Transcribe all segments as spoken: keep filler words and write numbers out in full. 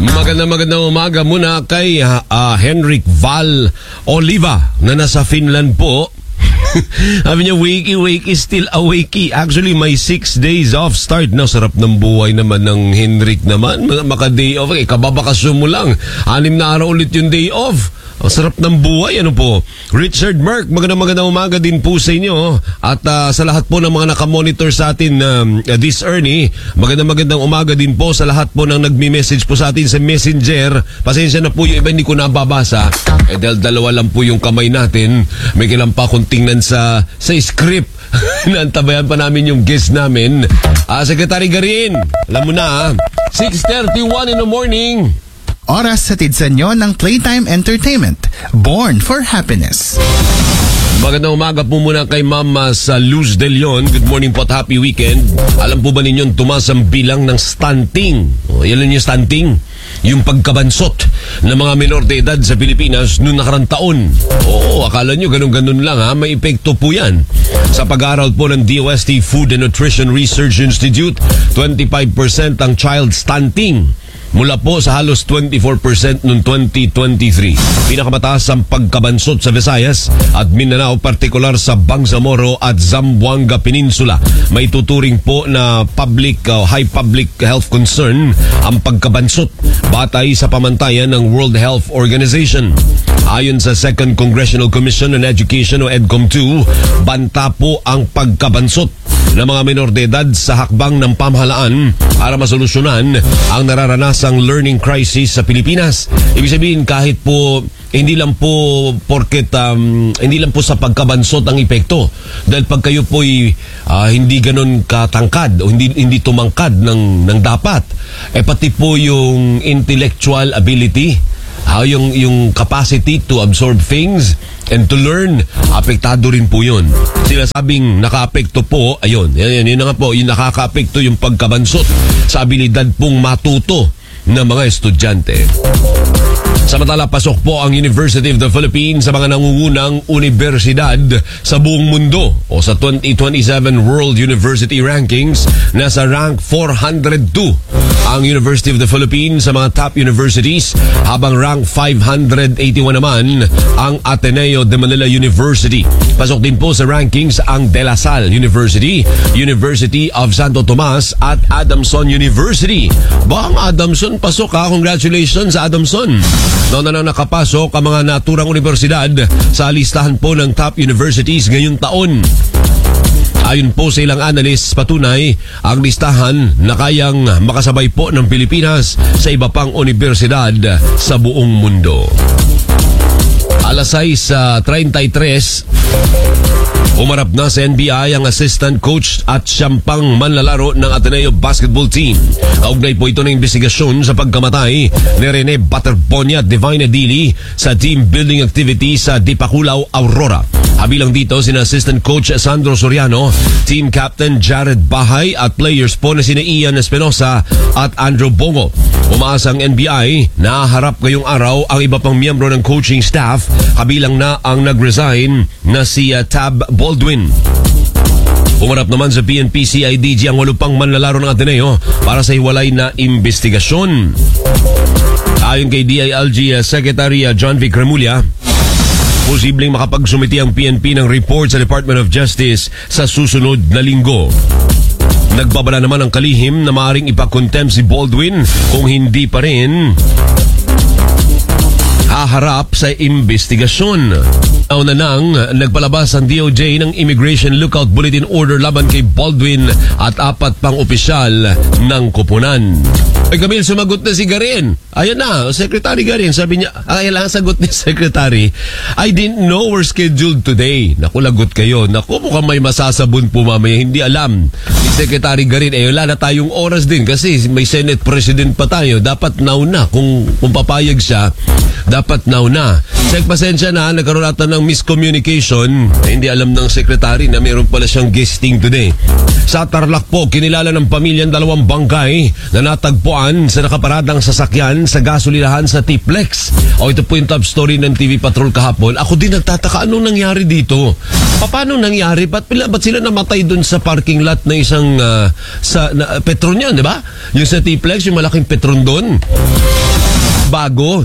Magandang magandang umaga muna kay uh, Henrik Val Oliva na nasa Finland po. Sabi niya, wakey, wakey, still awakey. Actually, may six days off start na. Sarap ng buhay naman ng Henrik naman. Maka-day off. Eh, kababakasyon mo lang. Anim na araw ulit yung day off. Ang sarap ng buhay, ano po. Richard Merck, magandang magandang umaga din po sa inyo. At uh, sa lahat po ng mga nakamonitor sa atin um, uh, this early, magandang magandang umaga din po sa lahat po ng nagmi-message po sa atin sa Messenger. Pasensya na po yung iba, hindi ko nababasa. Eh dahil dalawa lang po yung kamay natin. May kailan pa akong tingnan sa, sa script. Naantabayan pa namin yung guest namin. Uh, Secretary Garin, alam mo na, six thirty-one in the morning. Oras hatid sa inyo ng Playtime Entertainment, born for happiness. Magandang umaga po muna kay Mama sa Luz de Leon. Good morning po at happy weekend. Alam po ba ninyo, tumaas ang bilang ng stunting? O, yan yung stunting. Yung pagkabansot ng mga minor de edad sa Pilipinas noong nakarang taon. Oo, akala nyo ganun-ganun lang ha. May epekto po yan. Sa pag-aaral po ng D O S T Food and Nutrition Research Institute, twenty-five percent ang child stunting. Mula po sa halos twenty-four percent noong twenty twenty-three. Pinakamataas ang pagkabansot sa Visayas at Mindanao, partikular sa Bangsamoro at Zamboanga Peninsula. May tuturing po na public uh, high public health concern ang pagkabansot batay sa pamantayan ng World Health Organization. Ayon sa Second Congressional Commission on Education o EDCOM two, banta po ang pagkabansot ng mga minor de edad sa hakbang ng pamahalaan para masolusyonan ang nararanasang learning crisis sa Pilipinas. Ibig sabihin, kahit po hindi lang po porket um, hindi lang po sa pagkabansot ang epekto. Dahil pag kayo po'y uh, hindi ganun katangkad o hindi hindi tumangkad ng ng dapat, eh pati po yung intellectual ability, Uh, yung, yung capacity to absorb things and to learn, apektado rin po yun. Sila sabing naka-apekto po, ayun, yun, yun, yun nga po, yung nakaka-apekto yung pagkabansot sa abilidad pong matuto ng mga estudyante. Samantala, pasok po ang University of the Philippines sa mga nangungunang universidad sa buong mundo o sa twenty twenty-seven World University Rankings. Nasa rank four hundred two ang University of the Philippines sa mga top universities, habang rank five hundred eighty-one naman ang Ateneo de Manila University. Pasok din po sa rankings ang De La Salle University, University of Santo Tomas at Adamson University. Ba, ang Adamson pasok ha? Congratulations sa Adamson. Noon na nakapasok ang mga naturang universidad sa listahan po ng top universities ngayong taon. Ayon po sa ilang analysts, patunay ang listahan na kayang makasabay po ng Pilipinas sa iba pang universidad sa buong mundo. Alas sais thirty-three, umarap na sa N B I ang assistant coach at siyang pang manlalaro ng Ateneo basketball team. Kaugnay po ito ng investigasyon sa pagkamatay ni Rene Baterbonia at Divine Adili sa team building activity sa Dipakulaw, Aurora. Habilang dito sina assistant coach Sandro Soriano, team captain Jared Bahay at players po na sina Ian Espinosa at Andrew Bongo. Umaasa ang N B I na harap ngayong araw ang iba pang miyembro ng coaching staff, kabilang na ang nag-resign na si uh, Tab Baldwin. Umarap naman sa P N P C I D G ang walupang manlalaro ng Ateneo para sa hiwalay na investigasyon. Ayon kay D I L G uh, Secretary uh, John V. Cremulya, posibleng makapagsumiti ang P N P ng report sa Department of Justice sa susunod na linggo. Nagbabala naman ang kalihim na maaaring ipakontempt si Baldwin kung hindi pa rin haharap sa investigasyon. Nauna nang nagpalabas ang D O J ng Immigration Lookout Bulletin Order laban kay Baldwin at apat pang opisyal ng koponan. Ay Camille, sumagot na si Garin. Ayan na, Secretary Garin. Sabi niya, ay lang sagot ni Secretary, I didn't know we're scheduled today. Naku, lagot kayo. Naku, mukhang may masasabon po mamaya. Hindi alam ni Secretary Garin. Eh, wala na tayong oras din kasi may Senate President pa tayo. Dapat nauna. Kung, kung papayag siya, dapat nauna. Sek, pasensya na, nagkaroon natin ng miscommunication. Eh, hindi alam ng Secretary na mayroon pala siyang guesting today. Sa Tarlac po, kinilala ng pamilya ang dalawang bangkay na natagpuan sa nakaparadang sasakyan sa gasolinahan sa T-Plex. O ito po yung top story ng T V Patrol kahapon. Ako din nagtataka, anong nangyari dito? Paano nangyari? Ba't, ba't sila namatay dun sa parking lot na isang uh, sa na, Petron yan, di ba? Yung sa T-Plex, yung malaking Petron dun. bago.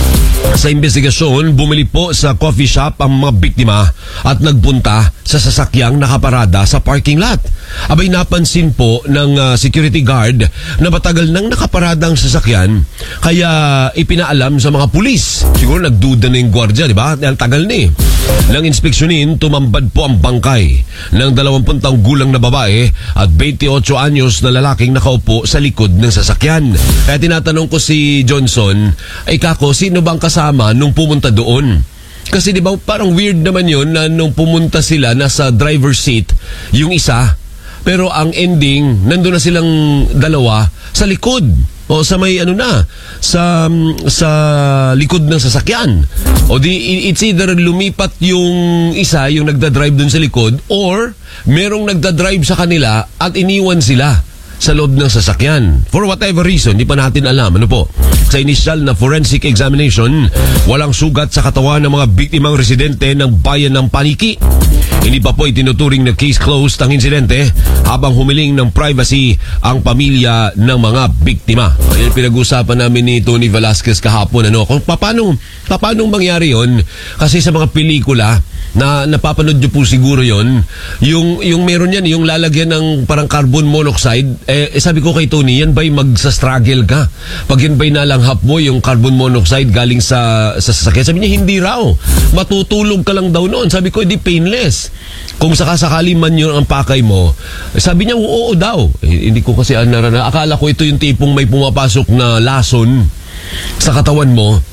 Sa investigasyon, bumili po sa coffee shop ang mga biktima at nagpunta sa sasakyang nakaparada sa parking lot. Abay napansin po ng uh, security guard na matagal nang nakaparada ang sasakyan, kaya ipinaalam sa mga pulis. Siguro nagduda na yung gwardya, di ba? Ang tagal na eh. Nang inspeksyonin, tumambad po ang bangkay ng dalawampu taong gulang na babae at twenty-eight anyos na lalaking nakaupo sa likod ng sasakyan. Kaya tinatanong ko si Johnson, ay kako, sino bang kasama nung pumunta doon? Kasi di ba parang weird naman yun na nung pumunta sila nasa driver's seat yung isa, pero ang ending nandun na silang dalawa sa likod o sa may ano na sa sa likod ng sasakyan. O di it's either lumipat yung isa, yung nagda-drive dun sa likod, or merong nagda-drive sa kanila at iniwan sila sa loob ng sasakyan. For whatever reason, di pa natin alam. Ano po? Sa initial na forensic examination, walang sugat sa katawan ng mga biktimang residente ng bayan ng Paniki. Hindi pa po itinuturing na case closed ang insidente habang humiling ng privacy ang pamilya ng mga biktima. Ayan, pinag-usapan namin ni Tony Velasquez kahapon. Ano, kung paano, paano mangyari yon? Kasi sa mga pelikula, na napapanood nyo po siguro yon, yung, yung meron yan, yung lalagyan ng parang carbon monoxide, eh, eh sabi ko kay Tony, yan ba'y magsa-struggle ka? Pag yan ba'y nalanghap mo yung carbon monoxide galing sa, sa sasakyan? Sabi niya, hindi raw. Matutulog ka lang daw noon. Sabi ko, hindi, painless. Kung sakasakali man yun ang pakay mo, sabi niya, oo daw. Eh, hindi ko kasi narana. Akala ko ito yung tipong may pumapasok na lason sa katawan mo,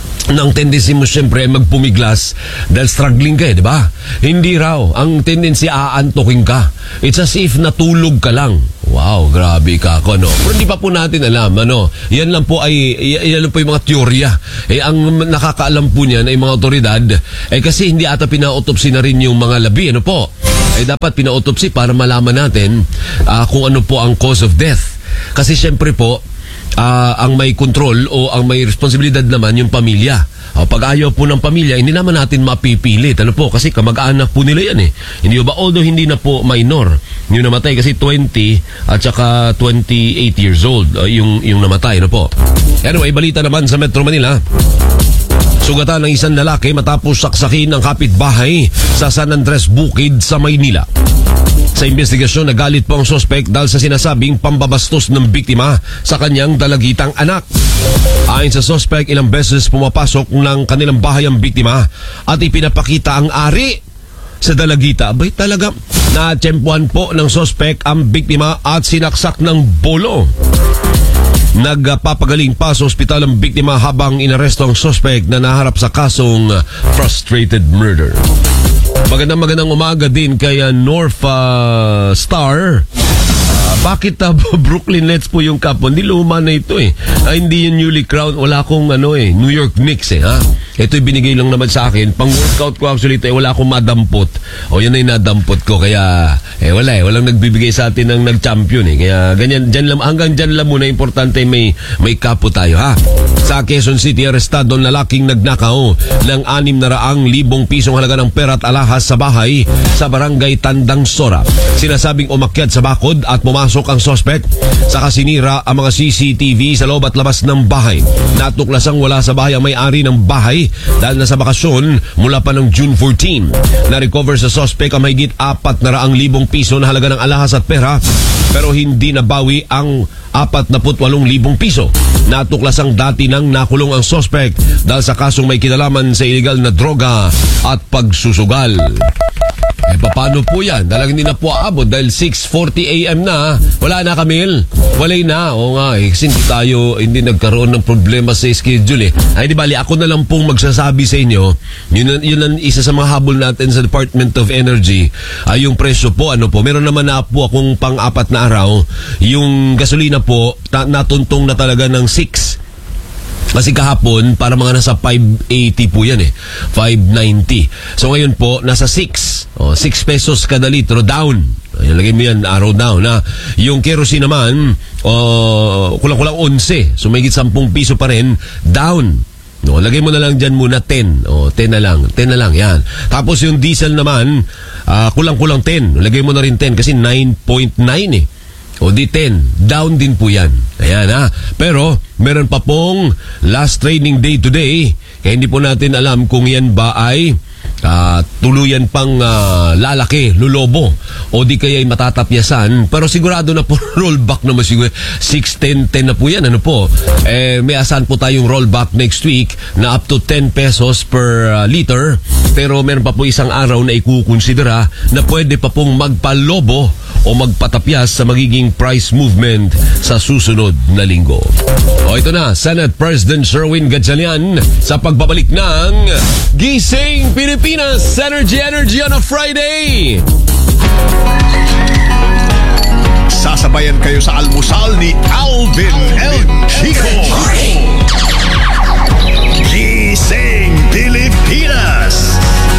ng tendency mo siyempre magpumiglas dahil struggling ka eh, di ba? Hindi raw. Ang tendency, aantokin ka. It's as if natulog ka lang. Wow, grabe ka ako, no? Pero hindi pa po natin alam, ano? Yan lang po ay, yan lang po yung mga teorya. Eh, ang nakakaalam po niyan ay mga otoridad, eh kasi hindi ata pina-autopsy na rin yung mga labi, ano po? Eh, dapat pina-autopsy para malaman natin uh, kung ano po ang cause of death. Kasi siyempre po, Uh, ang may control o ang may responsibilidad naman yung pamilya. Uh, pag ayaw po ng pamilya, hindi naman natin mapipilit. Ano po? Kasi kamag-anak po nila yan eh. Hindi ba? Although hindi na po minor yung namatay kasi twenty at saka twenty-eight years old uh, yung, yung namatay. Ano po? Anyway, balita naman sa Metro Manila. Sugatan ng isang lalaki matapos saksakin ng kapitbahay sa San Andres Bukid sa Maynila. Sa investigasyon, nagalit po ang sospek dahil sa sinasabing pambabastos ng biktima sa kanyang dalagitang anak. Ayon sa sospek, ilang beses pumapasok ng kanilang bahay ang biktima at ipinapakita ang ari sa dalagita. Abay talaga, na-tsempuhan po ng sospek ang biktima at sinaksak ng bolo. Nagpapagaling pa sa ospital ang biktima habang inaresto ang sospek na naharap sa kasong frustrated murder. Magandang magandang umaga din kay uh, North uh, Star. Uh, bakit uh, Brooklyn Nets po yung cup? Hindi luma na ito eh. Uh, hindi yung newly crowned. Wala akong ano eh, New York Knicks eh. Ha? Ito'y binigay lang naman sa akin. Pang workout ko actually ito eh, wala akong madampot. O yan ay nadampot ko. Kaya eh wala eh. Walang nagbibigay sa atin ng nag-champion eh. Kaya ganyan, dyan lang, hanggang dyan lang muna. Importante may, may cup po tayo ha. Sa Quezon City, arestado ang lalaking nagnakaw ng anim na raang libong pisong halaga ng pera at alahas sa bahay sa barangay Tandang Sora. Sinasabing umakyat sa bakod at pumasok ang sospek. Saka sinira ang mga C C T V sa loob at labas ng bahay. Natuklasang wala sa bahay ang may-ari ng bahay dahil nasa bakasyon mula pa ng June fourteenth. Na-recover sa sospek ang mahigit apat na raang libong piso na halaga ng alahas at pera, pero hindi nabawi ang apat na putwalong libong piso. Natuklasang dati nang nakulong ang sospek dahil sa kasong may kinalaman sa illegal na droga at pagsusugal. Eh, paano po yan? Talagang hindi na po aabot dahil six forty a m na. Wala na, Camille. Walay na. Oo nga eh. Kasi hindi tayo, hindi nagkaroon ng problema sa schedule eh. Ay, di bali, ako na lang pong magsasabi sa inyo. Yun, yun ang isa sa mga habol natin sa Department of Energy. Ay, yung presyo po, ano po. Meron naman na po akong pang-apat na araw. Yung gasolina po, ta- natuntong na talaga ng six. Kasi kahapon, para mga nasa five eighty po yan eh. five ninety. So ngayon po, nasa six. O, six pesos kada litro down. Ayan, lagay mo yan, araw down. Na. Yung kerosene naman, o, kulang-kulang eleven. So may higit ten piso pa rin, down. No, lagay mo na lang dyan muna ten. O, ten na lang. ten na lang, yan. Tapos yung diesel naman, uh, kulang-kulang ten. Lagay mo na rin ten kasi nine point nine eh. O di ten. Down din po yan. Ayan ha. Pero meron pa pong last trading day today. Kaya hindi po natin alam kung yan ba ay Uh, tuluyan pang uh, lalaki, lulobo, o di kaya'y matatapyasan. Pero sigurado na po rollback naman siguro. six, ten, ten na po yan. Ano po? Eh, may asahan po tayong rollback next week na up to ten pesos per uh, liter. Pero meron pa po isang araw na ikukonsidera na pwede pa pong magpalobo o magpatapyas sa magiging price movement sa susunod na linggo. O ito na, Senate President Sherwin Gatchalian sa pagbabalik ng Gising Pilipinas, Energy Energy on a Friday. Sasabayan kayo sa almusal ni Alvin El Chico. Gising Pilipinas.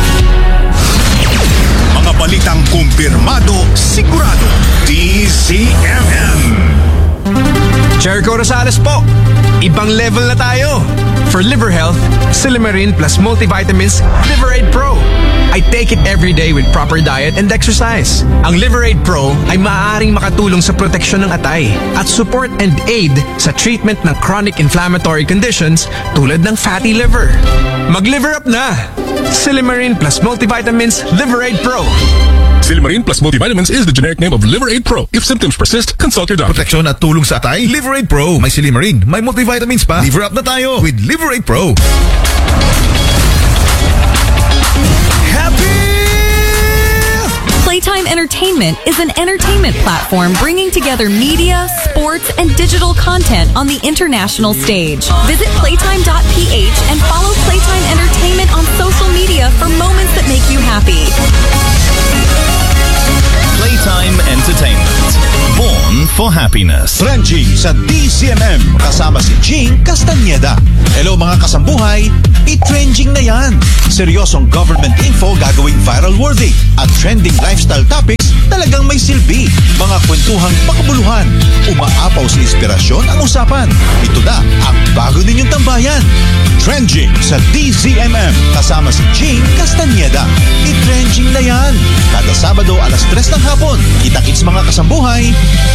Mga balitang kumpirmado, sigurado. D Z M M. Jericho Rosales po. Ibang level na tayo. For liver health, Silymarin plus multivitamins Liverade Pro. I take it every day with proper diet and exercise. Ang Liverade Pro ay maaaring makatulong sa proteksyon ng atay at support and aid sa treatment ng chronic inflammatory conditions tulad ng fatty liver. Mag-liver up na! Silymarin plus multivitamins Liverade Pro. Silymarin plus multivitamins is the generic name of Liverade Pro. If symptoms persist, consult your doctor. Proteksyon at tulong sa atay, Liverade Pro. May Silymarin, may multivitamins pa. Liver up na tayo with Liverade Pro. Happy! Playtime Entertainment is an entertainment platform bringing together media, sports, and digital content on the international stage. Visit playtime dot p h and follow Playtime Entertainment on social media for moments that make you happy. Playtime Entertainment. Born for happiness. Trending sa D C M M kasama si Jing Castañeda. Hello mga kasambuhay, i-trending na yan. Seryosong government info gagawing viral worthy at trending lifestyle topics talagang may silbi. Mga kwentuhang pakabuluhan, umaapaw sa inspirasyon ang usapan. Ito na ang bago ninyong tambayan. Trending sa D Z M M kasama si Jing Castañeda. I-trending na yan. Kada Sabado alas tres ng hapon. Kita-kits mga kasambuhay.